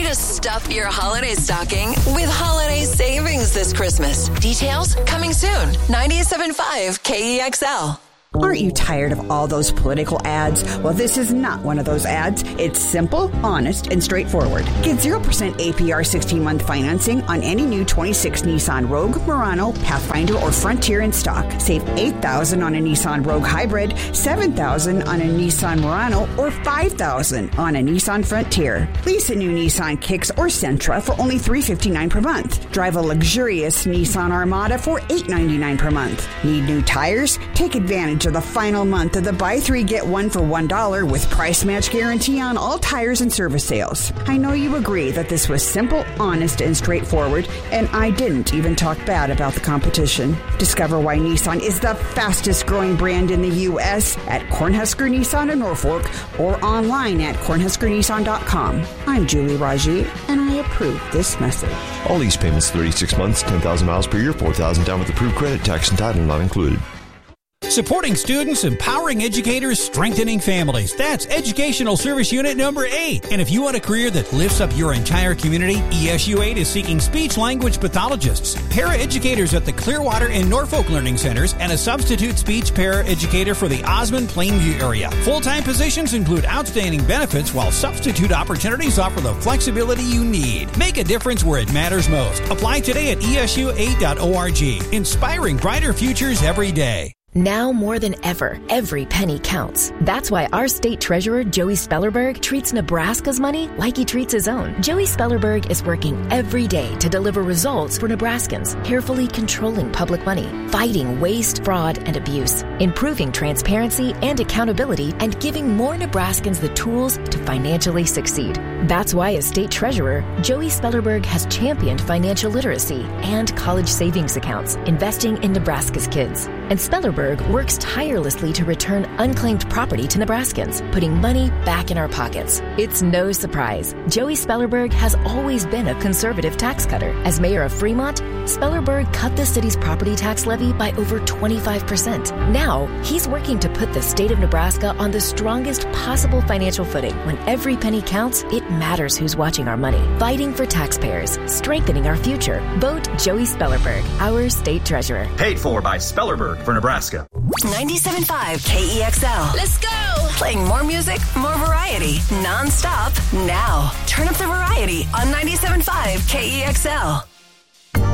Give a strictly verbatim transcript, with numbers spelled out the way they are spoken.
to stuff your holiday stocking with holiday savings this Christmas. Details coming soon. ninety-seven point five K E X L. Aren't you tired of all those political ads? Well, this is not one of those ads. It's simple, honest, and straightforward. Get zero percent A P R sixteen-month financing on any new twenty-six Nissan Rogue, Murano, Pathfinder, or Frontier in stock. Save eight thousand dollars on a Nissan Rogue Hybrid, seven thousand dollars on a Nissan Murano, or five thousand dollars on a Nissan Frontier. Lease a new Nissan Kicks or Sentra for only three hundred fifty-nine dollars per month. Drive a luxurious Nissan Armada for eight hundred ninety-nine dollars per month. Need new tires? Take advantage of the final month of the buy three, get one for one dollar with price match guarantee on all tires and service sales. I know you agree that this was simple, honest, and straightforward, and I didn't even talk bad about the competition. Discover why Nissan is the fastest growing brand in the U S at Cornhusker Nissan in Norfolk or online at cornhusker nissan dot com. I'm Julie Raji, and I approve this message. All lease payments thirty-six months, ten thousand miles per year, four thousand down with approved credit, tax and title not included. Supporting students, empowering educators, strengthening families. That's Educational Service Unit number eight. And if you want a career that lifts up your entire community, E S U eight is seeking speech-language pathologists, paraeducators at the Clearwater and Norfolk Learning Centers, and a substitute speech paraeducator for the Osmond-Plainview area. Full-time positions include outstanding benefits, while substitute opportunities offer the flexibility you need. Make a difference where it matters most. Apply today at E S U eight dot org. Inspiring brighter futures every day. Now more than ever, every penny counts. That's why our state treasurer, Joey Spellerberg, treats Nebraska's money like he treats his own. Joey Spellerberg is working every day to deliver results for Nebraskans, carefully controlling public money, fighting waste, fraud, and abuse, improving transparency and accountability, and giving more Nebraskans the tools to financially succeed. That's why as state treasurer, Joey Spellerberg has championed financial literacy and college savings accounts, investing in Nebraska's kids. And Spellerberg works tirelessly to return unclaimed property to Nebraskans, putting money back in our pockets. It's no surprise. Joey Spellerberg has always been a conservative tax cutter. As mayor of Fremont, Spellerberg cut the city's property tax levy by over twenty-five percent. Now, he's working to put the state of Nebraska on the strongest possible financial footing. When every penny counts, it matters who's watching our money. Fighting for taxpayers, strengthening our future. Vote Joey Spellerberg, our state treasurer. Paid for by Spellerberg for Nebraska. ninety-seven point five K E X L. Let's go! Playing more music, more variety, non-stop, now. Turn up the variety on ninety-seven point five K E X L.